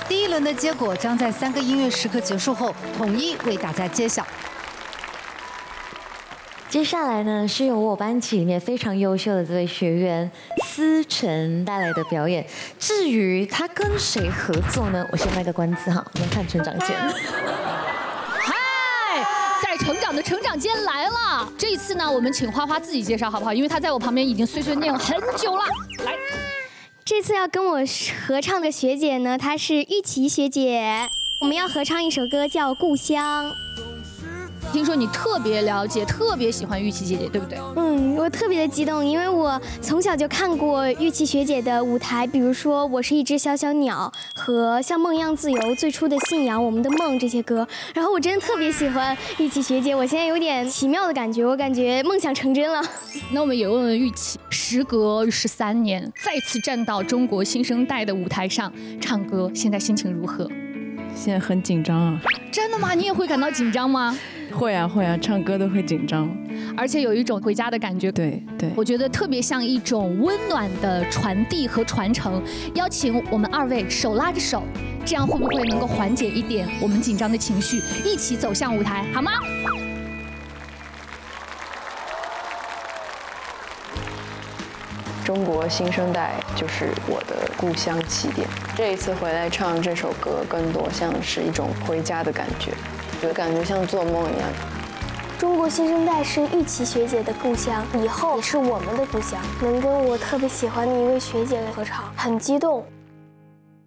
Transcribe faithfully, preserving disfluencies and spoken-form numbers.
第一轮的结果将在三个音乐时刻结束后统一为大家揭晓。 接下来呢，是由我班级里面非常优秀的这位学员思晨带来的表演。至于他跟谁合作呢？我先卖个关子哈，我们看成长见。 嗨，在成长的成长间来了。这一次呢，我们请花花自己介绍好不好？因为她在我旁边已经碎碎念了很久了。来， 这次要跟我合唱的学姐呢，她是玉琪学姐。我们要合唱一首歌叫《故乡》。 听说你特别了解，特别喜欢玉琪姐姐，对不对？ 嗯，我特别的激动，因为我从小就看过玉琪学姐的舞台，比如说《我是一只小小鸟》和《像梦一样自由》、最初的信仰、我们的梦这些歌。然后我真的特别喜欢玉琪学姐，我现在有点奇妙的感觉，我感觉梦想成真了。 那我们也问问玉琪，时隔十三年，再次站到中国新生代的舞台上唱歌，现在心情如何？ 现在很紧张啊！ 真的吗？你也会感到紧张吗？ 会啊会啊，唱歌都会紧张， 而且有一种回家的感觉。 对对， 我觉得特别像一种温暖的传递和传承。邀请我们二位手拉着手，这样会不会能够缓解一点我们紧张的情绪，一起走向舞台，好吗？ 中国新生代就是我的故乡起点。这一次回来唱这首歌，更多像是一种回家的感觉，就感觉像做梦一样。 中国新生代是玉琪学姐的故乡，以后也是我们的故乡。能跟我特别喜欢的一位学姐合唱，很激动。